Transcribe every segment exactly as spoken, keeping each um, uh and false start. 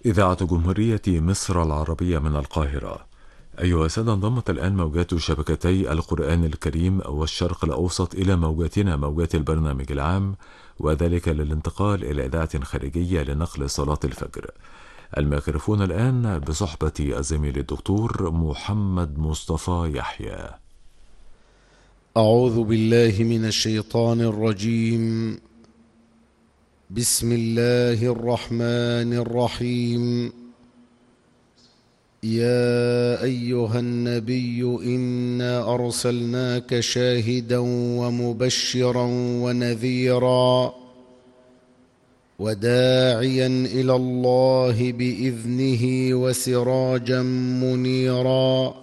إذاعة جمهورية مصر العربية من القاهرة. أيها السادة، انضمت الآن موجات شبكتي القرآن الكريم والشرق الأوسط إلى موجاتنا موجات البرنامج العام، وذلك للانتقال إلى إذاعة خارجية لنقل صلاة الفجر. الميكروفون الآن بصحبة الزميل الدكتور محمد مصطفى يحيى. أعوذ بالله من الشيطان الرجيم. بسم الله الرحمن الرحيم. يا أيها النبي إنا أرسلناك شاهدا ومبشرا ونذيرا وداعيا إلى الله بإذنه وسراجا منيرا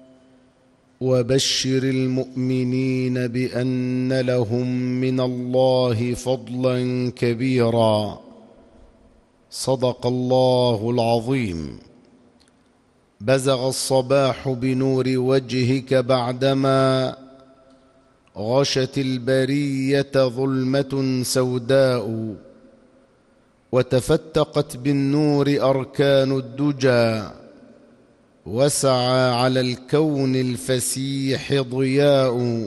وبشر المؤمنين بأن لهم من الله فضلا كبيرا. صدق الله العظيم. بزغ الصباح بنور وجهك بعدما غشت البرية ظلمة سوداء، وتفتقت بالنور أركان الدجى، وسعى على الكون الفسيح ضياء،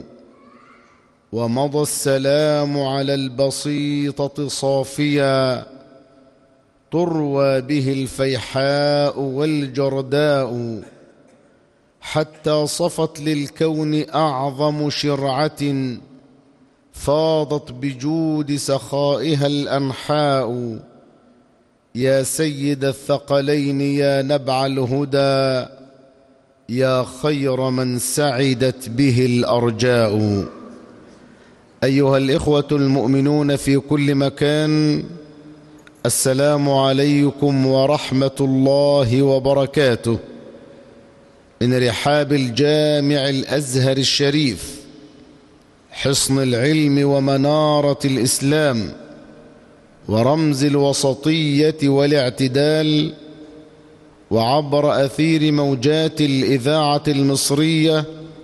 ومضى السلام على البسيطة صافيا، تروى به الفيحاء والجرداء، حتى صفت للكون أعظم شرعة فاضت بجود سخائها الأنحاء. يا سيد الثقلين يا نبع الهدى، يا خير من سعدت به الأرجاء. أيها الإخوة المؤمنون في كل مكان، السلام عليكم ورحمة الله وبركاته. من رحاب الجامع الأزهر الشريف، حصن العلم ومنارة الإسلام ورمز الوسطية والاعتدال، وعبر أثير موجات الإذاعة المصرية،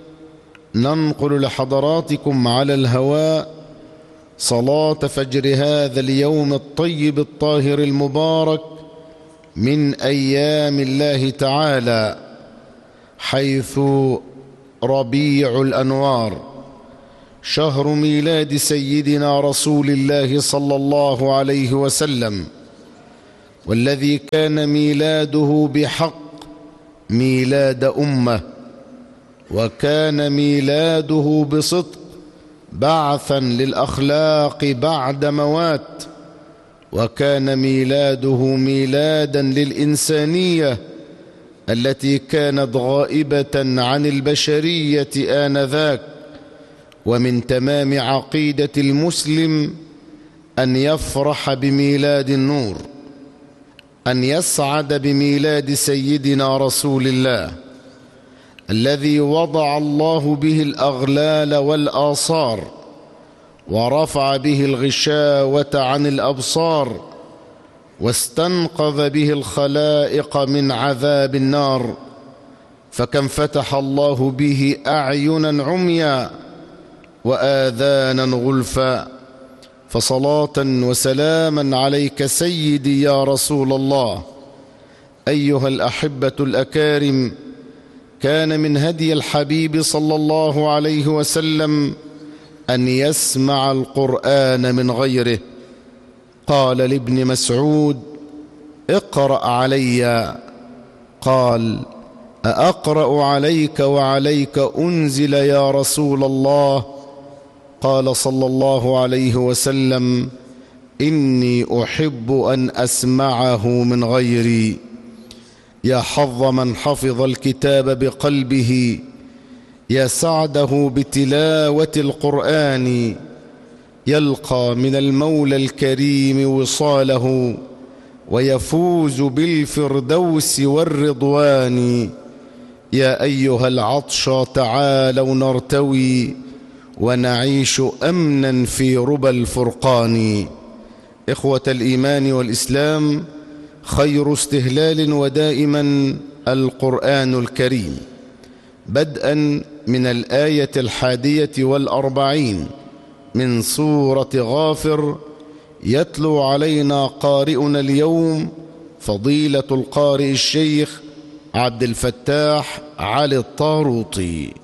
ننقل لحضراتكم على الهواء صلاة فجر هذا اليوم الطيب الطاهر المبارك من أيام الله تعالى، حيث ربيع الأنوار، شهر ميلاد سيدنا رسول الله صلى الله عليه وسلم، والذي كان ميلاده بحق ميلاد أمة، وكان ميلاده بصدق بعثا للأخلاق بعد موات، وكان ميلاده ميلادا للإنسانية التي كانت غائبة عن البشرية آنذاك. ومن تمام عقيدة المسلم أن يفرح بميلاد النور، أن يسعد بميلاد سيدنا رسول الله الذي وضع الله به الأغلال والآصار، ورفع به الغشاوة عن الأبصار، واستنقذ به الخلائق من عذاب النار. فكم فتح الله به أعينا عميا وآذانا غلفا. فصلاة وسلاما عليك سيدي يا رسول الله. أيها الأحبة الأكارم، كان من هدي الحبيب صلى الله عليه وسلم أن يسمع القرآن من غيره. قال لابن مسعود: اقرأ علي. قال: أأقرأ عليك وعليك أنزل يا رسول الله؟ قال صلى الله عليه وسلم: إني أحب أن أسمعه من غيري. يا حظ من حفظ الكتاب بقلبه، يا سعده بتلاوة القرآن، يلقى من المولى الكريم وصاله، ويفوز بالفردوس والرضوان. يا أيها العطش تعالوا نرتوي، ونعيش أمنا في ربى الفرقان. إخوة الإيمان والإسلام، خير استهلال ودائما القرآن الكريم، بدءا من الآية الحادية والأربعين من سورة غافر، يتلو علينا قارئنا اليوم فضيلة القارئ الشيخ عبد الفتاح علي الطاروطي.